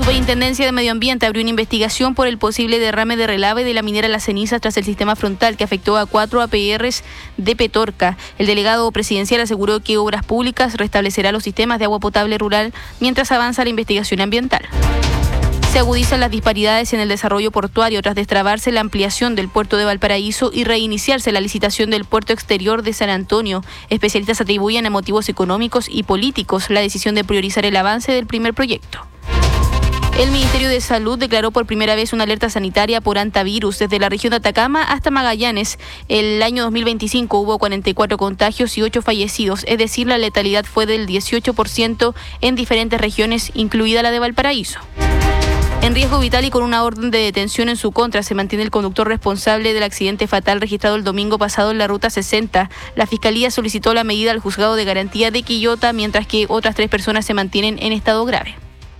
Superintendencia de Medio Ambiente abrió una investigación por el posible derrame de relave de la minera Las Cenizas tras el sistema frontal que afectó a 4 APRs de Petorca. El delegado presidencial aseguró que Obras Públicas restablecerá los sistemas de agua potable rural mientras avanza la investigación ambiental. Se agudizan las disparidades en el desarrollo portuario tras destrabarse la ampliación del puerto de Valparaíso y reiniciarse la licitación del puerto exterior de San Antonio. Especialistas atribuyen a motivos económicos y políticos la decisión de priorizar el avance del primer proyecto. El Ministerio de Salud declaró por primera vez una alerta sanitaria por hantavirus desde la región de Atacama hasta Magallanes. El año 2025 hubo 44 contagios y 8 fallecidos, es decir, la letalidad fue del 18% en diferentes regiones, incluida la de Valparaíso. En riesgo vital y con una orden de detención en su contra se mantiene el conductor responsable del accidente fatal registrado el domingo pasado en la Ruta 60. La Fiscalía solicitó la medida al Juzgado de Garantía de Quillota, mientras que otras 3 personas se mantienen en estado grave.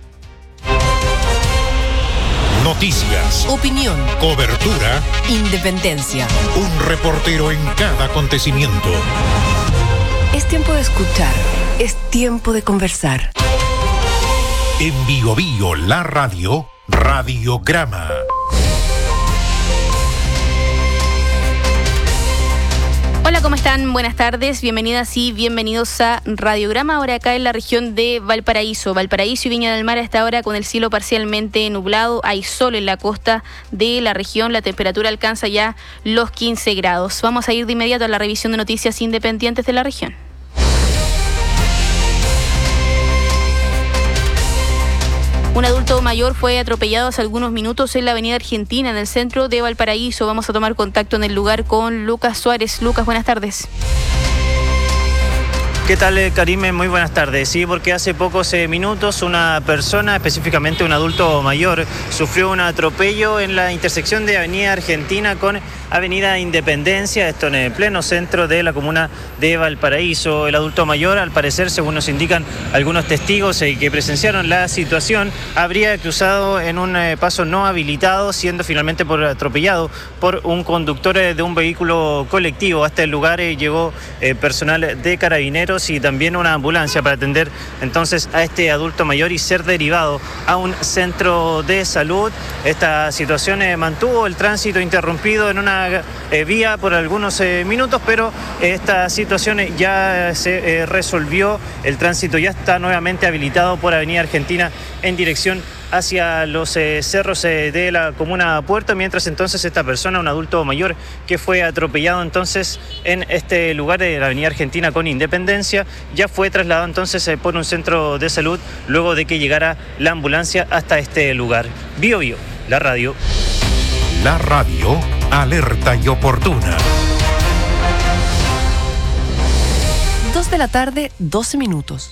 Noticias, opinión, cobertura, independencia. Un reportero en cada acontecimiento. Es tiempo de escuchar, es tiempo de conversar. En Bio Bio, la radio, Radiograma. Hola, ¿cómo están? Buenas tardes, bienvenidas y bienvenidos a Radiograma, ahora acá en la región de Valparaíso. Valparaíso y Viña del Mar a esta hora con el cielo parcialmente nublado, hay sol en la costa de la región, la temperatura alcanza ya los 15 grados. Vamos a ir de inmediato a la revisión de noticias independientes de la región. Un adulto mayor fue atropellado hace algunos minutos en la avenida Argentina, en el centro de Valparaíso. Vamos a tomar contacto en el lugar con Lucas Suárez. Lucas, buenas tardes. ¿Qué tal, Karime? Muy buenas tardes. Sí, porque hace pocos minutos una persona, específicamente un adulto mayor, sufrió un atropello en la intersección de Avenida Argentina con Avenida Independencia, esto en el pleno centro de la comuna de Valparaíso. El adulto mayor, al parecer, según nos indican algunos testigos que presenciaron la situación, habría cruzado en un paso no habilitado, siendo finalmente atropellado por un conductor de un vehículo colectivo. Hasta el lugar llegó personal de Carabineros y también una ambulancia para atender entonces a este adulto mayor y ser derivado a un centro de salud. Esta situación mantuvo el tránsito interrumpido en una vía por algunos minutos, pero esta situación ya se resolvió. El tránsito ya está nuevamente habilitado por Avenida Argentina en dirección hacia los cerros de la comuna Puerto, mientras entonces esta persona, un adulto mayor que fue atropellado entonces en este lugar de la Avenida Argentina con Independencia, ya fue trasladado entonces por un centro de salud luego de que llegara la ambulancia hasta este lugar. Bio Bio, la radio. La radio, alerta y oportuna. 2 de la tarde, 12 minutos.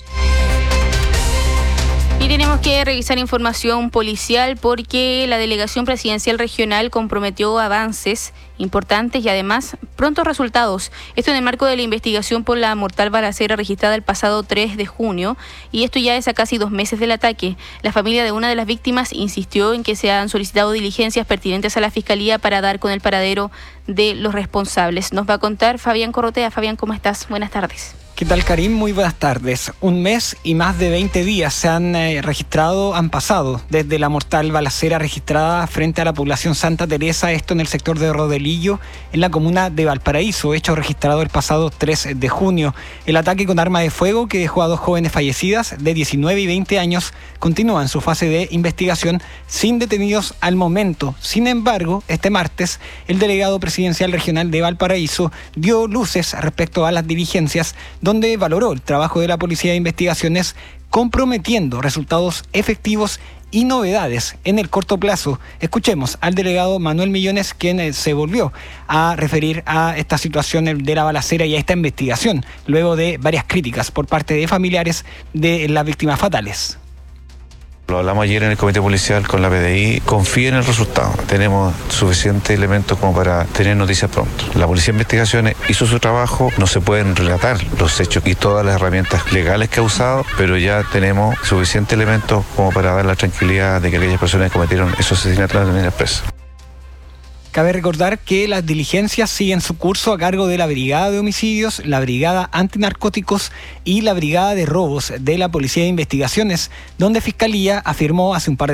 Y tenemos que revisar información policial porque la Delegación Presidencial Regional comprometió avances importantes y además prontos resultados. Esto en el marco de la investigación por la mortal balacera registrada el pasado 3 de junio y esto ya es a casi 2 meses del ataque. La familia de una de las víctimas insistió en que se han solicitado diligencias pertinentes a la Fiscalía para dar con el paradero de los responsables. Nos va a contar Fabián Corrotea. Fabián, ¿cómo estás? Buenas tardes. ¿Qué tal, Karim? Muy buenas tardes. 1 mes y más de 20 días han pasado desde la mortal balacera registrada frente a la población Santa Teresa, esto en el sector de Rodelillo, en la comuna de Valparaíso, hecho registrado el pasado 3 de junio. El ataque con arma de fuego que dejó a 2 jóvenes fallecidas de 19 y 20 años continúa en su fase de investigación sin detenidos al momento. Sin embargo, este martes, el delegado presidencial regional de Valparaíso dio luces respecto a las diligencias, donde valoró el trabajo de la Policía de Investigaciones, comprometiendo resultados efectivos y novedades en el corto plazo. Escuchemos al delegado Manuel Millones, quien se volvió a referir a esta situación de la balacera y a esta investigación, luego de varias críticas por parte de familiares de las víctimas fatales. Lo hablamos ayer en el comité policial con la PDI, confía en el resultado. Tenemos suficientes elementos como para tener noticias pronto. La Policía de Investigaciones hizo su trabajo, no se pueden relatar los hechos y todas las herramientas legales que ha usado, pero ya tenemos suficientes elementos como para dar la tranquilidad de que aquellas personas que cometieron esos asesinatos van a tener presa. Cabe recordar que las diligencias siguen su curso a cargo de la Brigada de Homicidios, la Brigada Antinarcóticos y la Brigada de Robos de la Policía de Investigaciones, donde Fiscalía afirmó hace un par de